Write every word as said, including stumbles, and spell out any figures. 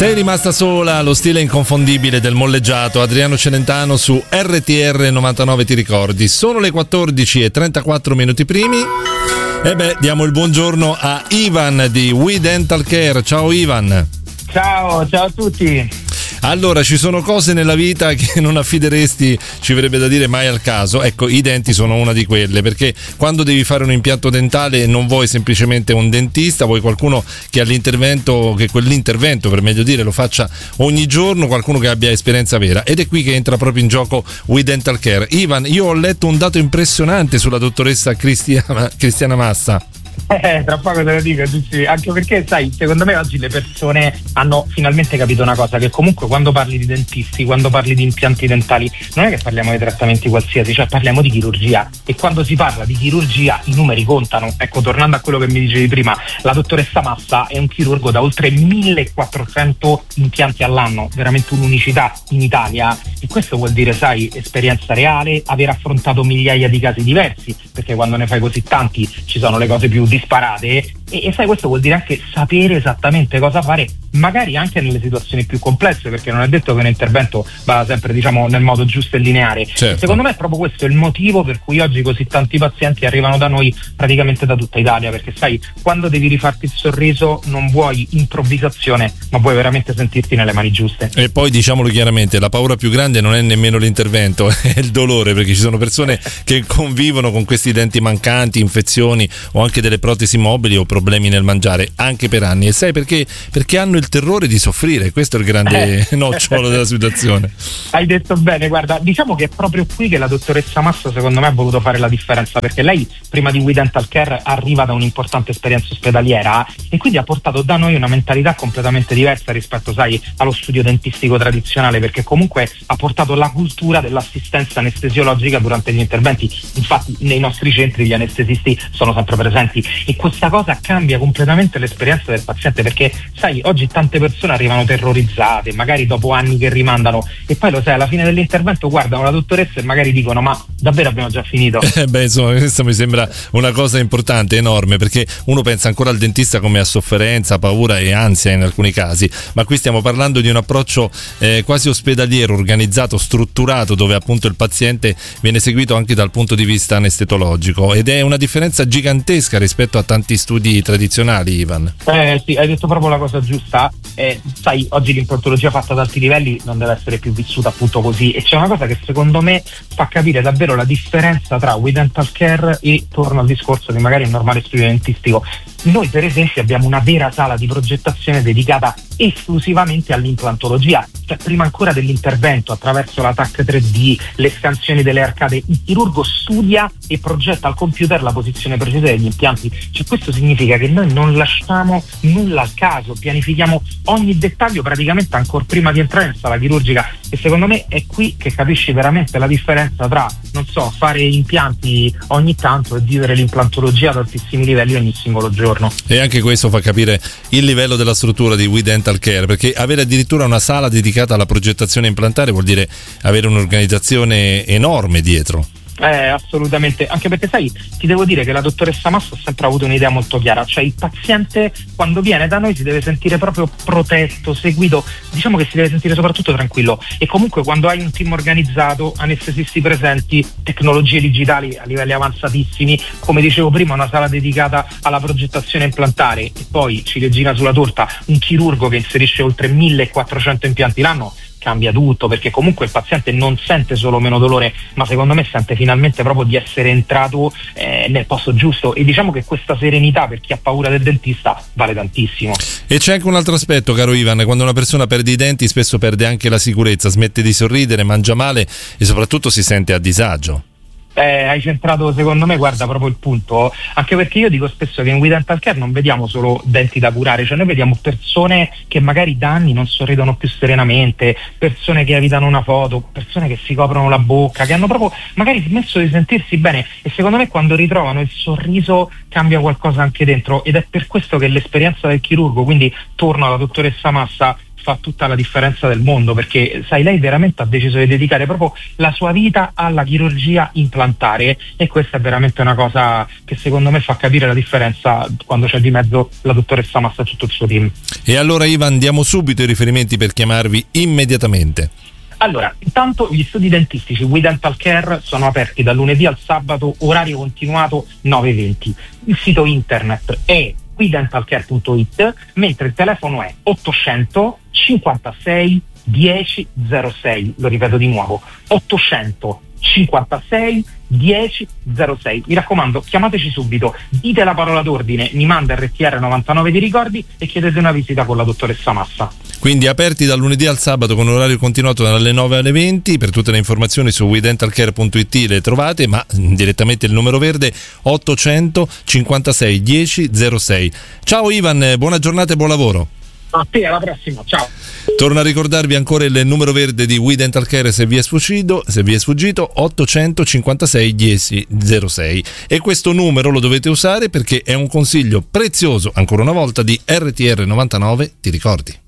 Sei rimasta sola, lo stile inconfondibile del molleggiato Adriano Celentano su R T R novantanove, ti ricordi? Sono le quattordici e trentaquattro minuti primi. E beh, diamo il buongiorno a Ivan di We Dental Care. Ciao Ivan. Ciao, ciao a tutti. Allora, ci sono cose nella vita che non affideresti, ci verrebbe da dire, mai al caso. Ecco, i denti sono una di quelle, perché quando devi fare un impianto dentale non vuoi semplicemente un dentista, vuoi qualcuno che all'intervento, che quell'intervento, per meglio dire, lo faccia ogni giorno, qualcuno che abbia esperienza vera. Ed è qui che entra proprio in gioco We Dental Care. Ivan, io ho letto un dato impressionante sulla dottoressa Cristiana, Cristiana Massa. Eh, tra poco te lo dico, sì, sì. Anche perché, sai, secondo me oggi le persone hanno finalmente capito una cosa, che comunque quando parli di dentisti, quando parli di impianti dentali, non è che parliamo di trattamenti qualsiasi, cioè parliamo di chirurgia, e quando si parla di chirurgia i numeri contano. Ecco, tornando a quello che mi dicevi prima, la dottoressa Massa è un chirurgo da oltre millequattrocento impianti all'anno, veramente un'unicità in Italia, e questo vuol dire, sai, esperienza reale, aver affrontato migliaia di casi diversi, perché quando ne fai così tanti ci sono le cose più disparate, e, e sai, questo vuol dire anche sapere esattamente cosa fare, magari anche nelle situazioni più complesse, perché non è detto che un intervento vada sempre, diciamo, nel modo giusto e lineare. Certo. Secondo me è proprio questo il motivo per cui oggi così tanti pazienti arrivano da noi praticamente da tutta Italia, perché sai, quando devi rifarti il sorriso non vuoi improvvisazione, ma vuoi veramente sentirti nelle mani giuste. E poi, diciamolo chiaramente, la paura più grande non è nemmeno l'intervento, è il dolore, perché ci sono persone che convivono con questi denti mancanti, infezioni o anche delle protesi mobili o problemi nel mangiare anche per anni. E sai perché? Perché hanno il terrore di soffrire. Questo è il grande eh. nocciolo della situazione. Hai detto bene, guarda, diciamo che è proprio qui che la dottoressa Massa secondo me ha voluto fare la differenza, perché lei prima di We Dental Care arriva da un'importante esperienza ospedaliera e quindi ha portato da noi una mentalità completamente diversa rispetto, sai, allo studio dentistico tradizionale, perché comunque ha portato la cultura dell'assistenza anestesiologica durante gli interventi. Infatti nei nostri centri gli anestesisti sono sempre presenti, e questa cosa cambia completamente l'esperienza del paziente, perché sai, oggi tante persone arrivano terrorizzate, magari dopo anni che rimandano, e poi lo sai, alla fine dell'intervento guardano la dottoressa e magari dicono: ma davvero abbiamo già finito? Eh beh, insomma, questo mi sembra una cosa importante, enorme, perché uno pensa ancora al dentista come a sofferenza, paura e ansia in alcuni casi, ma qui stiamo parlando di un approccio eh, quasi ospedaliero, organizzato, strutturato, dove appunto il paziente viene seguito anche dal punto di vista anestetologico, ed è una differenza gigantesca rispetto a tanti studi tradizionali, Ivan. Eh sì, hai detto proprio la cosa giusta. Eh, sai, oggi l'implantologia fatta ad alti livelli non deve essere più vissuta appunto così, e c'è una cosa che secondo me fa capire davvero la differenza tra We Dental Care e, torno al discorso, che magari è un normale studio dentistico. Noi per esempio abbiamo una vera sala di progettazione dedicata esclusivamente all'implantologia, cioè prima ancora dell'intervento, attraverso la T A C tre D, le scansioni delle arcate, il chirurgo studia e progetta al computer la posizione precisa degli impianti. Cioè, questo significa che noi non lasciamo nulla al caso, pianifichiamo ogni dettaglio praticamente ancora prima di entrare in sala chirurgica, e secondo me è qui che capisci veramente la differenza tra, non so, fare impianti ogni tanto e vivere l'implantologia ad altissimi livelli ogni singolo giorno. E anche questo fa capire il livello della struttura di We Dental Care, perché avere addirittura una sala dedicata alla progettazione implantare vuol dire avere un'organizzazione enorme dietro. Eh, assolutamente, anche perché sai, ti devo dire che la dottoressa Massa ha sempre avuto un'idea molto chiara, cioè il paziente quando viene da noi si deve sentire proprio protetto, seguito, diciamo che si deve sentire soprattutto tranquillo, e comunque quando hai un team organizzato, anestesisti presenti, tecnologie digitali a livelli avanzatissimi, come dicevo prima una sala dedicata alla progettazione implantare, e poi ciliegina sulla torta un chirurgo che inserisce oltre millequattrocento impianti l'anno, cambia tutto, perché comunque il paziente non sente solo meno dolore, ma secondo me sente finalmente proprio di essere entrato eh, nel posto giusto, e diciamo che questa serenità per chi ha paura del dentista vale tantissimo. E c'è anche un altro aspetto, caro Ivan: quando una persona perde i denti spesso perde anche la sicurezza, smette di sorridere, mangia male e soprattutto si sente a disagio. Eh, hai centrato secondo me, guarda, proprio il punto, anche perché io dico spesso che in We Dental Care non vediamo solo denti da curare, cioè noi vediamo persone che magari da anni non sorridono più serenamente, persone che evitano una foto, persone che si coprono la bocca, che hanno proprio magari smesso di sentirsi bene, e secondo me quando ritrovano il sorriso cambia qualcosa anche dentro, ed è per questo che l'esperienza del chirurgo, quindi torno alla dottoressa Massa, fa tutta la differenza del mondo, perché sai, lei veramente ha deciso di dedicare proprio la sua vita alla chirurgia implantare, e questa è veramente una cosa che secondo me fa capire la differenza quando c'è di mezzo la dottoressa Massa e tutto il suo team. E allora Ivan, diamo subito i riferimenti per chiamarvi immediatamente. Allora, intanto gli studi dentistici We Dental Care sono aperti dal lunedì al sabato, orario continuato nove venti. Il sito internet è we dental care punto it, mentre il telefono è ottocento cinquantasei dieci zero sei, lo ripeto di nuovo, ottocento cinquantasei dieci zero sei. Mi raccomando, chiamateci subito, dite la parola d'ordine, mi manda R T R novantanove di ricordi e chiedete una visita con la dottoressa Massa. Quindi aperti dal lunedì al sabato con orario continuato dalle nove alle venti. Per tutte le informazioni su we dental care punto it le trovate, ma direttamente il numero verde ottocento cinquantasei dieci zero sei. Ciao Ivan, buona giornata e buon lavoro. A te, alla prossima, ciao. Torno a ricordarvi ancora il numero verde di We Dental Care se vi è sfuggito, se vi è sfuggito ottocento cinquantasei dieci zero sei, e questo numero lo dovete usare perché è un consiglio prezioso, ancora una volta, di R T R novantanove, ti ricordi?